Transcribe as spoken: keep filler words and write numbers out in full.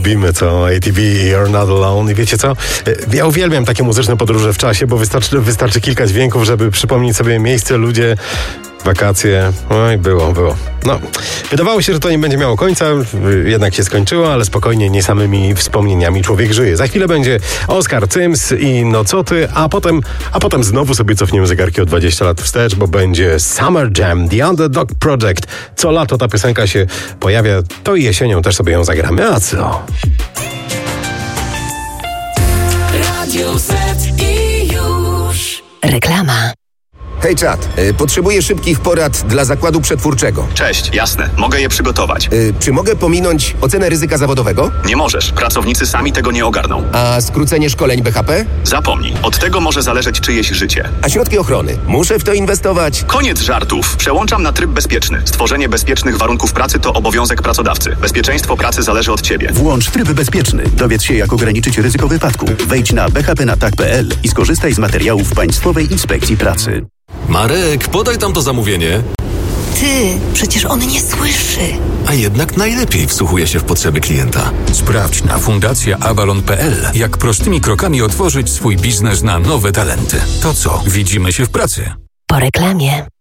lubimy, co A T B i You're Not Alone. I wiecie co? Ja uwielbiam takie muzyczne podróże w czasie, bo wystarczy, wystarczy kilka dźwięków, żeby przypomnieć sobie miejsce, ludzie, wakacje. Oj, było, było. No, wydawało się, że to nie będzie miało końca, jednak się skończyło, ale spokojnie, nie samymi wspomnieniami człowiek żyje. Za chwilę będzie Oskar Cyms i Nocoty, a potem, a potem znowu sobie cofniemy zegarki o dwadzieścia lat wstecz, bo będzie Summer Jam, The Underdog Project. Co lato ta piosenka się pojawia, to i jesienią też sobie ją zagramy. A co? Radio Set i już. Reklama. Hej czat, y, potrzebuję szybkich porad dla zakładu przetwórczego. Cześć, jasne, mogę je przygotować. Y, czy mogę pominąć ocenę ryzyka zawodowego? Nie możesz, pracownicy sami tego nie ogarną. A skrócenie szkoleń B H P? Zapomnij, od tego może zależeć czyjeś życie. A środki ochrony? Muszę w to inwestować? Koniec żartów, przełączam na tryb bezpieczny. Stworzenie bezpiecznych warunków pracy to obowiązek pracodawcy. Bezpieczeństwo pracy zależy od ciebie. Włącz tryb bezpieczny. Dowiedz się, jak ograniczyć ryzyko wypadku. Wejdź na b h p na tak kropka p l i skorzystaj z materiałów Państwowej Inspekcji Pracy. Marek, podaj tam to zamówienie. Ty, przecież on nie słyszy. A jednak najlepiej wsłuchuje się w potrzeby klienta. Sprawdź na fundacja avalon kropka p l, jak prostymi krokami otworzyć swój biznes na nowe talenty. To co, widzimy się w pracy? Po reklamie.